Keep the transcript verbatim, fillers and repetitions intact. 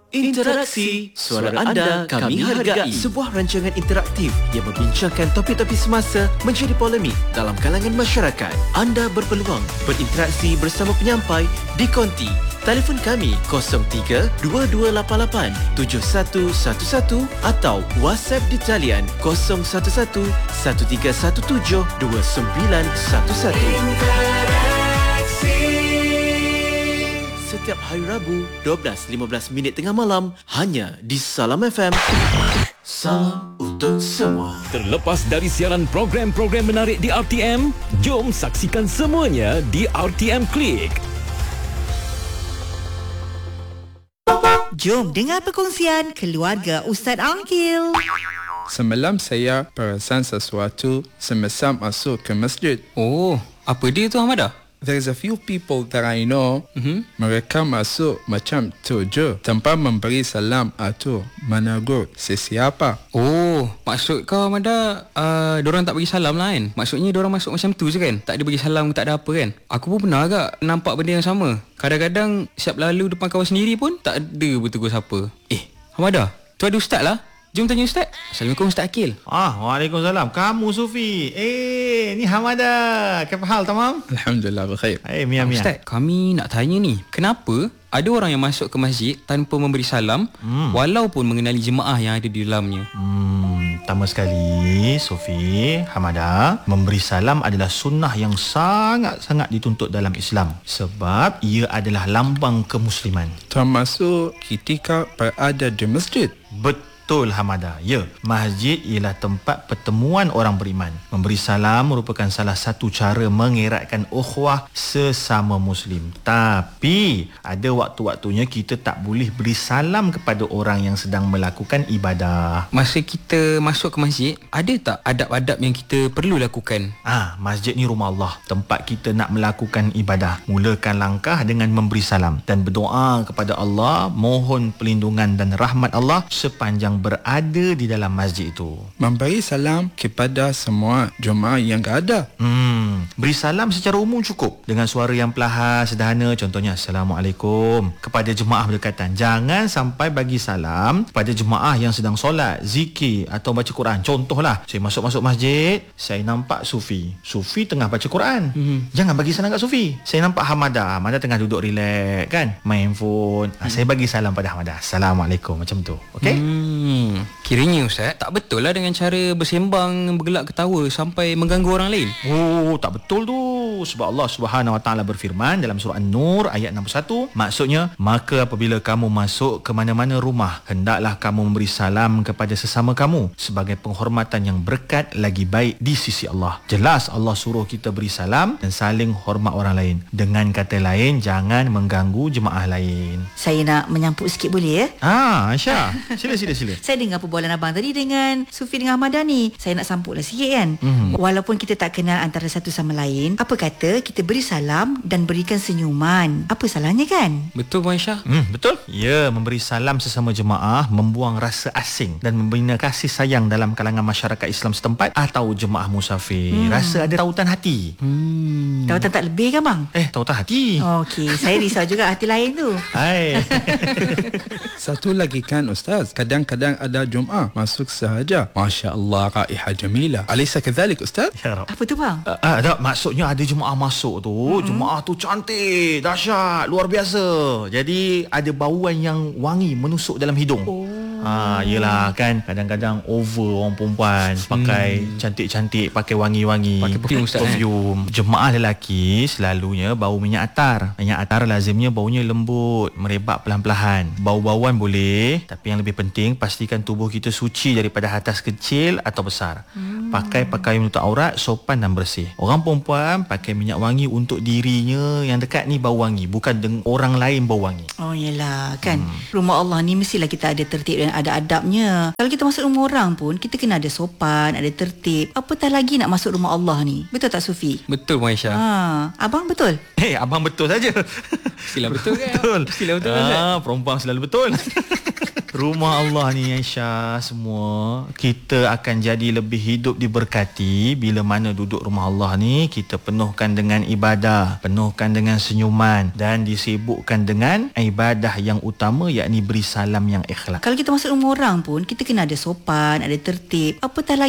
Interaksi suara anda kami hargai. Sebuah rancangan interaktif yang membincangkan topik-topik semasa menjadi polemik dalam kalangan masyarakat. Anda berpeluang berinteraksi bersama penyampai di konti. Telefon kami kosong tiga dua dua lapan lapan tujuh satu satu satu atau WhatsApp di talian kosong satu satu satu tiga satu tujuh dua sembilan satu satu. Setiap hari Rabu dua belas lima belas minit tengah malam hanya di Salam F M. Salam untuk semua. Terlepas dari siaran program-program menarik di R T M, jom saksikan semuanya di R T M Click. Jom dengar perkongsian keluarga Ustaz Angkil. Semalam saya perasan sesuatu semasa masuk ke masjid. Oh, apa dia tu Ahmad? There's a few people that I know, mm-hmm. mereka masuk macam tu je tanpa memberi salam atau menegur sesiapa. Oh, maksud kau Ahmad, uh, diorang tak bagi salam lah kan? Maksudnya diorang masuk macam tu je kan? Tak ada bagi salam, tak ada apa kan? Aku pun pernah agak nampak benda yang sama. Kadang-kadang siap lalu depan kawan sendiri pun tak ada bertegur siapa. Eh, Ahmad, tu ada ustaz lah. Jom tanya Ustaz. Assalamualaikum Ustaz Akil. Ah, Waalaikumsalam. Kamu Sufi. Eh, ni Hamada. Kapa hal, tamam? Alhamdulillah, berkhair. Eh, Mia Mia. Ustaz, kami nak tanya ni. Kenapa ada orang yang masuk ke masjid tanpa memberi salam hmm. walaupun mengenali jemaah yang ada di dalamnya? Hmm, pertama sekali, Sufi, Hamada, memberi salam adalah sunnah yang sangat-sangat dituntut dalam Islam. Sebab ia adalah lambang kemusliman. Termasuk ketika berada di masjid. Betul. Betul Hamada. Ya, masjid ialah tempat pertemuan orang beriman. Memberi salam merupakan salah satu cara mengeratkan ukhuwah sesama Muslim. Tapi ada waktu-waktunya kita tak boleh beri salam kepada orang yang sedang melakukan ibadah. Masa kita masuk ke masjid, ada tak adab-adab yang kita perlu lakukan? Ah, masjid ni rumah Allah, tempat kita nak melakukan ibadah. Mulakan langkah dengan memberi salam dan berdoa kepada Allah, mohon perlindungan dan rahmat Allah sepanjang berada di dalam masjid itu. Memberi salam kepada semua jemaah yang ada. Hmm, beri salam secara umum cukup dengan suara yang perlahan, sederhana. Contohnya Assalamualaikum kepada jemaah berdekatan. Jangan sampai bagi salam kepada jemaah yang sedang solat, zikir atau baca Quran. Contohlah, saya masuk-masuk masjid, saya nampak Sufi. Sufi tengah baca Quran. Hmm. Jangan bagi salam kat Sufi. Saya nampak Hamada. Hamada tengah duduk relax kan, main phone. Hmm. Saya bagi salam pada Hamada. Assalamualaikum, macam tu. Okey? Hmm. Hmm, kiranya Ustaz, tak betul lah dengan cara bersembang, bergelak ketawa sampai mengganggu orang lain. Oh, tak betul tu. Sebab Allah Subhanahu Wa Taala berfirman dalam surah An-Nur ayat enam puluh satu, maksudnya, maka apabila kamu masuk ke mana-mana rumah, hendaklah kamu memberi salam kepada sesama kamu sebagai penghormatan yang berkat lagi baik di sisi Allah. Jelas Allah suruh kita beri salam dan saling hormat orang lain. Dengan kata lain, jangan mengganggu jemaah lain. Saya nak menyampuk sikit boleh ya? Ah, Aisyah. Sila sila sila. Saya dengar perbualan abang tadi dengan Sufi dengan Ahmad ni. Saya nak sampuklah sikit kan. Mm-hmm. Walaupun kita tak kenal antara satu sama lain, apa kata kita beri salam dan berikan senyuman. Apa salahnya kan? Betul Puan Aisyah? Hmm, betul. Ya, memberi salam sesama jemaah membuang rasa asing dan membina kasih sayang dalam kalangan masyarakat Islam setempat atau jemaah musafir. Hmm. Rasa ada tautan hati. Hmm. Tautan tak lebih kan bang? Eh, tautan hati. Okey, saya risau juga hati lain tu. Hai. Satu lagi kan Ustaz, kadang-kadang ada Jumaah masuk sahaja, Masya Allah, raihah jamilah. Alaysa kadzalik Ustaz? Ya Rab. Apa tu bang? Uh, uh, tak, maksudnya ada jemaah masuk tu, mm-hmm. jemaah tu cantik, dahsyat, luar biasa. Jadi ada bauan yang wangi menusuk dalam hidung. Oh. Ha, yelah kan, kadang-kadang over orang perempuan pakai hmm. cantik-cantik, pakai wangi-wangi, pakai perfume, perfume. Eh? Jemaah lelaki selalunya bau minyak atar. Minyak atar lazimnya baunya lembut, merebak pelan-pelan. Bau-bauan boleh, tapi yang lebih penting pastikan tubuh kita suci daripada hadas kecil atau besar. hmm. Pakai pakaian menutup aurat, sopan dan bersih. Orang perempuan pakai minyak wangi untuk dirinya yang dekat ni bau wangi, bukan dengan orang lain bau wangi. Oh yelah kan, hmm. rumah Allah ni mestilah kita ada tertib dan ada adabnya. Kalau kita masuk rumah orang pun, kita kena ada sopan, ada tertib. Apatah lagi nak masuk rumah Allah ni. Betul tak Sufi? Betul Puan Aisyah. Ha, abang betul? Eh, hey, abang betul saja. Sila betul kan? Betul. Sila betul kan? Ah, perempuan selalu betul. Rumah Allah ni Aisyah semua, kita akan jadi lebih hidup diberkati bila mana duduk rumah Allah ni kita penuhkan dengan ibadah, penuhkan dengan senyuman dan disibukkan dengan ibadah yang utama, yakni beri salam yang ikhlas. Kalau kita masuk rumah orang pun, kita kena ada sopan, ada tertib. Apatah lagi